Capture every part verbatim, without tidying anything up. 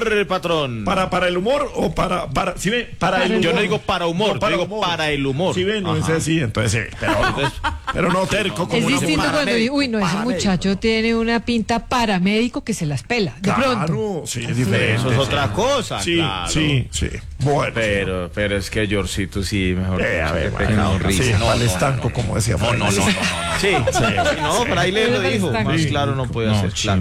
humor, patrón. ¿Para, para el humor o para, para, ¿sí ven? Para el humor. Yo no digo para humor, no, para yo digo humor. Para el humor. Sí ven, no es así, entonces sí, pero, pero no terco como es una distinto cuando, paramédico, uy, no, ese muchacho tiene una pinta paramédico que se las pela, de claro, pronto. sí, es diferente. Eso es otra sí. cosa, Sí, claro. sí, sí. Bueno. Pero, pero es que Georgito sí, mejor. Eh, a ver, qué pecado, bueno, risa. sí, No, al no, estanco, no, como decía no, Fray. no, no, no, no, no. Sí, sí, no, pero ahí le lo dijo. Más Sí. claro no puede No, ser. Claro.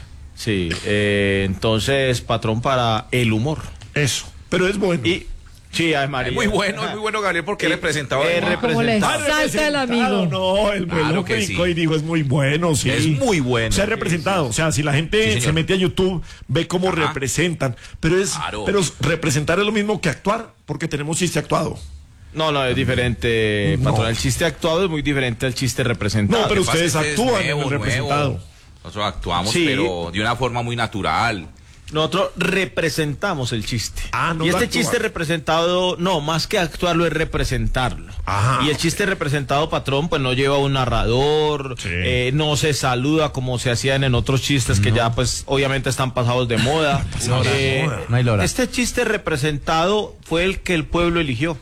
Sí, eh, entonces, patrón, para el humor. Eso, pero es bueno. Y sí, ay, María. Es muy bueno, es muy bueno, Gabriel, porque Y- representaba eh, el- Como le representado. salta el amigo. No, el Claro melón que brincó sí. y dijo es muy bueno, sí. Es muy bueno. Se ha representado, o sea, si la gente Sí, señor. se mete a YouTube, ve cómo Ajá. representan, pero es, Claro. pero representar es lo mismo que actuar, porque tenemos chiste actuado. No, no, es diferente, No. patrón. El chiste actuado es muy diferente al chiste representado. No, pero Lo que pasa ustedes es que es actúan nuevo, en el representado. nuevo. Nosotros actuamos, Sí. pero de una forma muy natural. Nosotros representamos el chiste. Ah, no y lo este actúan. chiste representado, no, más que actuarlo es representarlo. Ajá, y el ok. chiste representado, patrón, pues no lleva un narrador, Sí. eh, no se saluda como se hacían en otros chistes que ya pues obviamente están pasados de moda. Pasados de Eh, moda. No hay lora. Este chiste representado fue el que el pueblo eligió.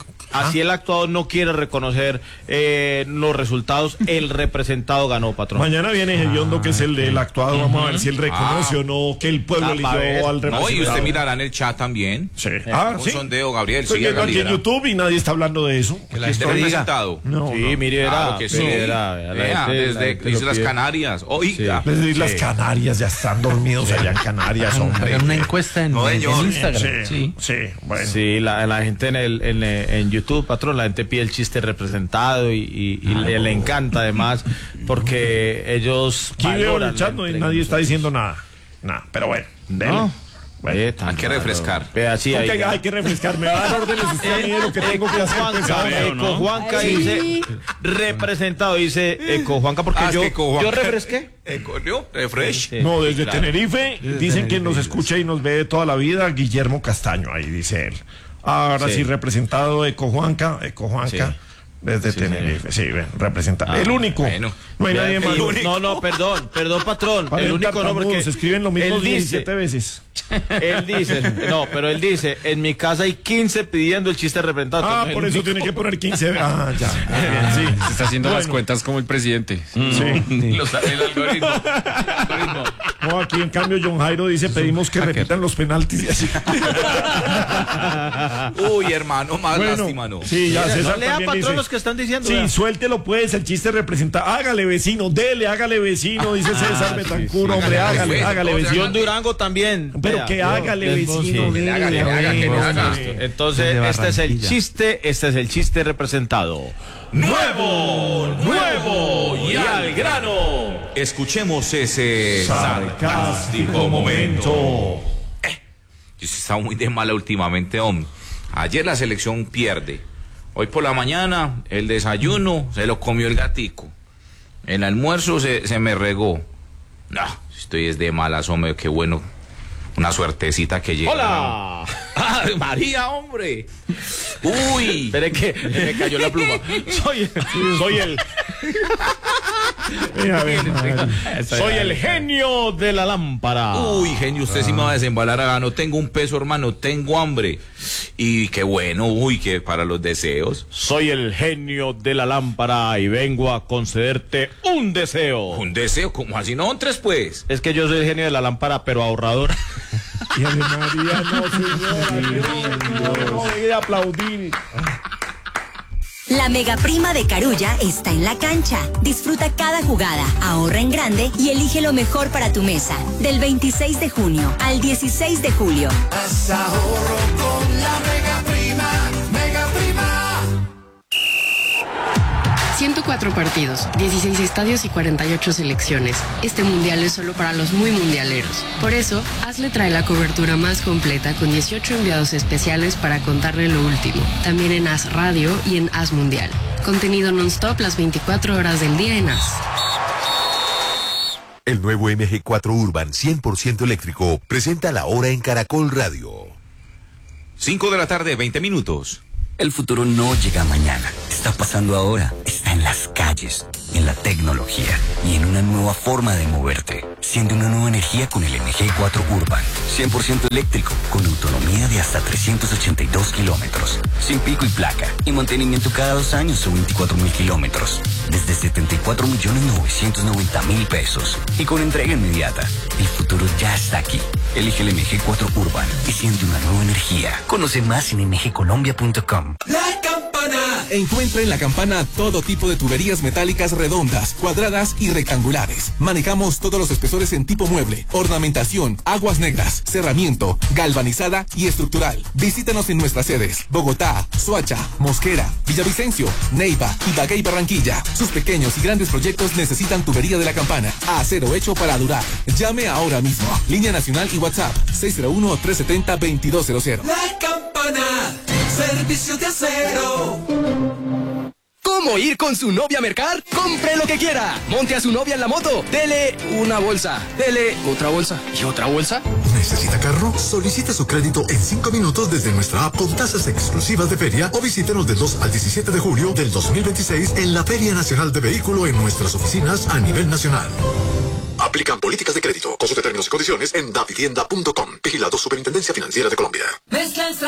Así el actuado no quiere reconocer eh, los resultados, el representado ganó, patrón. Mañana viene Gediondo, que es el del actuado. Vamos a ver si él reconoce Ah. o no que el pueblo Ah, eligió pa' ver. al No, representado. y usted mirará en el chat también. Sí. Ah, Un sí. sondeo, Gabriel. Estoy Sí, viendo haga aquí en libra. YouTube y nadie está hablando de eso. Que la gente representado. No, Sí, no. mire, era, Claro que sí. mire, era, la Vea, gente- la desde gente Islas lo pide. Canarias. Oiga. Desde Islas Sí. Canarias ya están dormidos allá en Canarias, hombre. Hagan una encuesta en, No, en señor. Instagram. Sí, Sí. sí, bueno. Sí, la, la gente en, el, en, en YouTube, patrón, la gente pide el chiste representado y, y- y le, le encanta además porque ellos Aquí veo valoran el chat la no, y entrega. nadie está diciendo nada. Nada, pero bueno. dele. No. Bueno. Eh, tan Hay que raro. refrescar. Vea, sí, Ok, ahí- hay que refrescar. Me va a dar órdenes usted a mí de lo que tengo que hacer. Juanca, pues, ahora. Eco Juanca Sí. dice representado, dice Eco Juanca porque Ah, es yo, que Eco yo Juanca- refresqué. Eco, ¿no? Refresh. Sí, No, sí, desde claro. Tenerife dicen que nos escucha y nos ve de toda la vida Guillermo Castaño, ahí dice él. Ahora sí, Sí. representado Eco Juanca, Eco Juanca, Sí. desde Sí, Tenerife, sí, ven, representado. Ah, el único. bueno. No hay Vea, nadie más. el No, único- No, no, perdón, perdón, patrón. Para el el único no porque se escriben lo mismo él dice, diecisiete veces. él dice, no, pero él dice, en mi casa hay quince pidiendo el chiste representado. Ah, Entonces, por el eso único- tiene que poner quince. Ah, ya. Sí. Se está haciendo las Bueno. cuentas como el presidente. Sí. Los- el algoritmo. algoritmo. No, aquí en cambio John Jairo dice pedimos que repitan los penaltis y así. Uy, hermano, más Bueno, lástima, ¿no? sí, ya Mira, César no lea, también patrón, dice. los que están diciendo. Sí, vea. suéltelo pues, el chiste representa. Hágale vecino, dele, hágale vecino, dice César sí, Betancur, sí. hombre, Hágale, hágale, pues, hágale entonces, vecino. John Durango también. Pero vea. que hágale Sí. vecino, Sí. dele, haga, que le haga, que le hombre. haga. Entonces, De este es el Barranquilla. chiste, este es el chiste representado. Nuevo, nuevo y al grano. Escuchemos ese Sarcástico momento. Yo sí estaba muy de mala últimamente, hombre. Ayer la selección pierde. Hoy por la mañana el desayuno se lo comió el gatico. El almuerzo se, se me regó. No, estoy es de malas, hombre, qué bueno. Una suertecita que llega. ¡Hola! ¡Ah, María, hombre! ¡Uy! Espere que me cayó la pluma. Soy, soy el, Mira, ven, soy el genio de la lámpara. Uy, genio, usted sí me va a desembalar acá. No tengo un peso, hermano, tengo hambre. Y qué bueno, uy, que para los deseos. Soy el genio de la lámpara y vengo a concederte un deseo. Un deseo, como así? No, tres pues. Es que yo soy el genio de la lámpara, pero ahorrador. y Ave María, no, señora, no, no, no, voy a aplaudir. La Mega Prima de Carulla está en la cancha. Disfruta cada jugada, ahorra en grande y elige lo mejor para tu mesa. Del veintiséis de junio al dieciséis de julio. Haz ahorro con la Mega Prima, Mega Prima. ciento cuatro partidos, dieciséis estadios y cuarenta y ocho selecciones. Este mundial es solo para los muy mundialeros. Por eso, Hazle trae la cobertura más completa con dieciocho enviados especiales para contarle lo último. También en Haz Radio y en Haz Mundial. Contenido non-stop las veinticuatro horas del día en Haz. El nuevo M G cuatro Urban cien por ciento eléctrico presenta la hora en Caracol Radio. Cinco de la tarde, veinte minutos. El futuro no llega mañana. Está pasando ahora. Está en en las calles, en la tecnología y en una nueva forma de moverte. Siente una nueva energía con el M G cuatro Urban. cien por ciento eléctrico, con autonomía de hasta trescientos ochenta y dos kilómetros. Sin pico y placa. Y mantenimiento cada dos años o veinticuatro mil kilómetros. Desde setenta y cuatro millones novecientos noventa mil pesos. Y con entrega inmediata. El futuro ya está aquí. Elige el M G cuatro Urban y siente una nueva energía. Conoce más en m g colombia punto com. La Campana. Encuentra en La Campana todo tipo de tuberías metálicas redondas, cuadradas y rectangulares. Manejamos todos los espesores en tipo mueble, ornamentación, aguas negras, cerramiento, galvanizada y estructural. Visítanos en nuestras sedes: Bogotá, Soacha, Mosquera, Villavicencio, Neiva, Ibagué y Barranquilla. Sus pequeños y grandes proyectos necesitan tubería de La Campana. Acero hecho para durar. Llame ahora mismo. Línea nacional y WhatsApp seis cero uno, tres siete cero, dos dos cero cero. La Campana, servicio de acero. ¿Cómo ir con su novia a mercar? ¡Compre lo que quiera! Monte a su novia en la moto. Dele una bolsa. Dele otra bolsa. ¿Y otra bolsa? ¿Necesita carro? Solicita su crédito en cinco minutos desde nuestra app con tasas exclusivas de feria o visítenos del dos al diecisiete de julio del dos mil veintiséis en la Feria Nacional de Vehículo en nuestras oficinas a nivel nacional. Aplican políticas de crédito. Consulte términos y condiciones en davivienda punto com. Vigilado Superintendencia Financiera de Colombia. Mezcla extra